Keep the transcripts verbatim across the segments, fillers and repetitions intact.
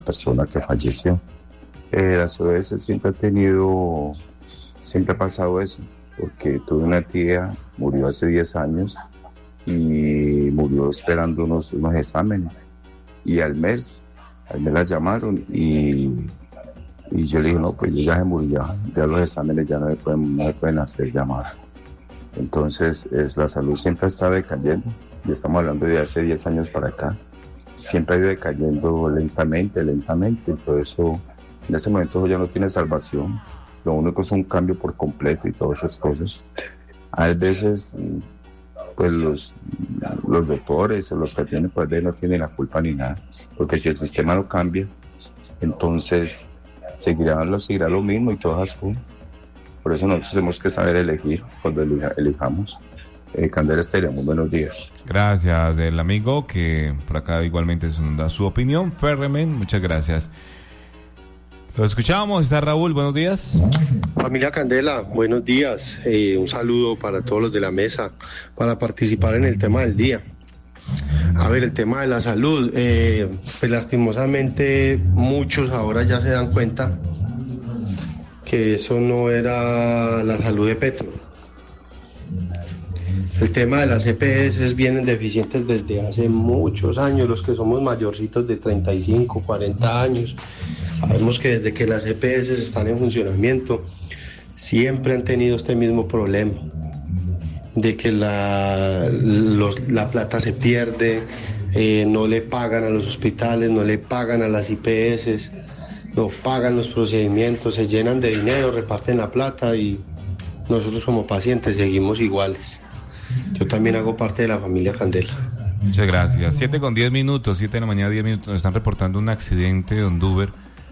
persona que falleció. Eh, las O S siempre ha tenido, siempre ha pasado eso, porque tuve una tía, murió hace diez años y murió esperando unos, unos exámenes. Y al mes, al mes la llamaron y, y yo le dije, no, pues ya se murió, ya, ya los exámenes ya no se pueden, no se pueden hacer ya más. Entonces, es, la salud siempre está decayendo, y estamos hablando de hace diez años para acá. Siempre ha ido decayendo lentamente, lentamente, y todo eso, en ese momento ya no tiene salvación. Lo único es un cambio por completo y todas esas cosas. A veces, pues los, los doctores o los que tienen poder no tienen la culpa ni nada, porque si el sistema no cambia, entonces seguirá lo, seguirá lo mismo y todas las cosas. Por eso nosotros tenemos que saber elegir cuando elija, elijamos. Eh, Candela Estéreo, muy buenos días. Gracias del amigo que por acá igualmente nos da su opinión. Ferremen, muchas gracias. Lo escuchamos, está Raúl, buenos días. Familia Candela, buenos días. Eh, un saludo para todos los de la mesa para participar en el tema del día. A ver, el tema de la salud, eh, pues lastimosamente muchos ahora ya se dan cuenta que eso no era la salud de Petro. El tema de las E P S vienen deficientes desde hace muchos años. Los que somos mayorcitos de treinta y cinco, cuarenta años, sabemos que desde que las E P S están en funcionamiento, siempre han tenido este mismo problema, de que la, los, la plata se pierde, eh, no le pagan a los hospitales, no le pagan a las I P S, no pagan los procedimientos, se llenan de dinero, reparten la plata y nosotros como pacientes seguimos iguales. Yo también hago parte de la familia Candela. Muchas gracias. siete con diez minutos, siete de la mañana, diez minutos. Nos están reportando un accidente de Ondúber.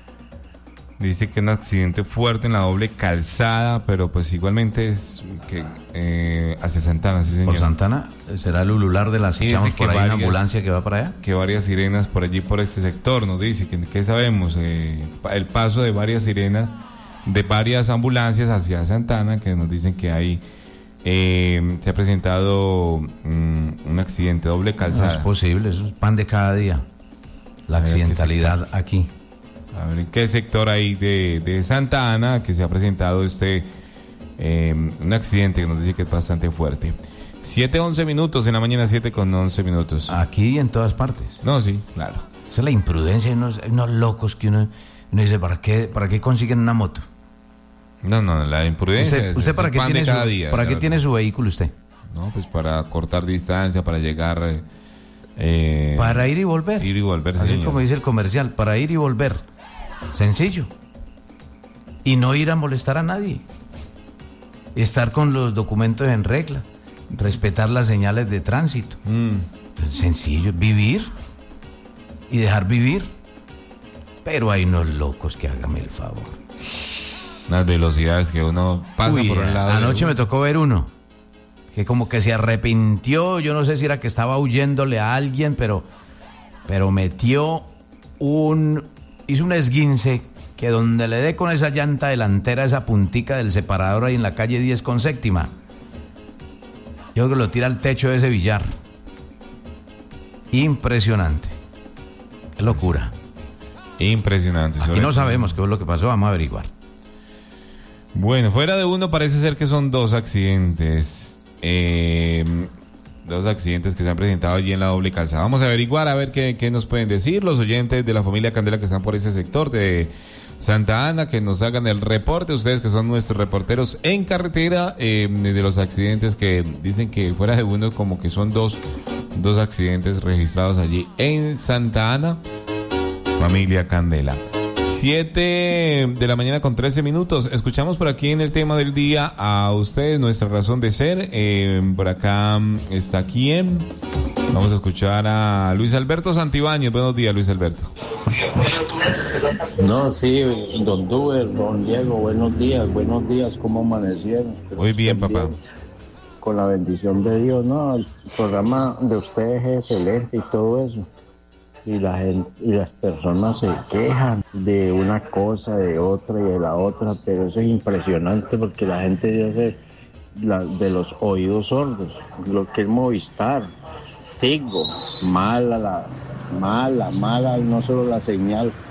Dice que es un accidente fuerte en la doble calzada, pero pues igualmente es que eh, hacia Santana, sí, señor. ¿Por Santana? ¿Será el ulular de las echamos por ahí varias, una ambulancia que va para allá? Que varias sirenas por allí, por este sector, nos dice. que, que sabemos? Eh, el paso de varias sirenas, de varias ambulancias hacia Santana, que nos dicen que hay... Eh, se ha presentado um, un accidente doble calzada. No es posible, eso es pan de cada día. La accidentalidad aquí. A ver, ¿en qué sector hay de, de Santa Ana que se ha presentado este eh, un accidente que nos dice que es bastante fuerte? siete once minutos en la mañana, siete con once minutos. Aquí y en todas partes. No, sí, claro. Esa es la imprudencia, hay unos, hay unos locos que uno, uno dice, ¿para qué, ¿para qué consiguen una moto? No, no, la imprudencia ¿Usted, es, usted es para, el qué pan tiene de cada su, día, ¿para qué verdad. tiene su vehículo usted? No, pues para cortar distancia, para llegar... Eh, para ir y volver. Ir y volver, Así señor. como dice el comercial, para ir y volver. Sencillo. Y no ir a molestar a nadie. Estar con los documentos en regla. Respetar las señales de tránsito. Mm. Sencillo. Vivir. Y dejar vivir. Pero hay unos locos que hágame el favor. Las velocidades que uno pasa Uy, por un lado. Anoche me tocó ver uno que como que se arrepintió, yo no sé si era que estaba huyéndole a alguien, pero, pero metió un, hizo un esguince que donde le dé con esa llanta delantera, esa puntica del separador ahí en la calle diez con séptima, yo creo que lo tira al techo de ese billar. Impresionante. Qué locura. Impresionante. Aquí no sabemos qué es lo que pasó, vamos a averiguar. Bueno, fuera de uno parece ser que son dos accidentes, eh, dos accidentes que se han presentado allí en la doble calzada. Vamos a averiguar a ver qué, qué nos pueden decir los oyentes de la familia Candela que están por ese sector de Santa Ana, que nos hagan el reporte, ustedes que son nuestros reporteros en carretera, eh, de los accidentes que dicen que fuera de uno como que son dos, dos accidentes registrados allí en Santa Ana, familia Candela. siete de la mañana con trece minutos. Escuchamos por aquí en el tema del día a ustedes, nuestra razón de ser. Eh, por acá está quien. Vamos a escuchar a Luis Alberto Santibáñez. Buenos días, Luis Alberto. No, sí, don Duber, don Diego, buenos días, buenos días, ¿cómo amanecieron? Muy bien, papá. Bien, con la bendición de Dios, no, el programa de ustedes es excelente y todo eso. Y la gente, y las personas se quejan de una cosa, de otra y de la otra, pero eso es impresionante porque la gente dice la, de los oídos sordos, lo que es Movistar, Tigo, mala, la, mala, mala, no solo la señal,